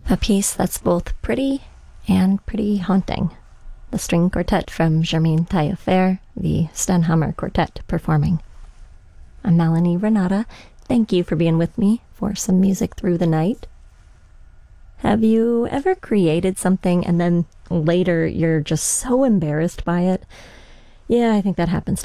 A piece that's both pretty and pretty haunting. The string quartet from Germaine Taillefer, the Stenhammer Quartet performing. I'm Melanie Renata. Thank you for being with me for some music through the night. Have you ever created something and then later you're just so embarrassed by it? Yeah, I think that happens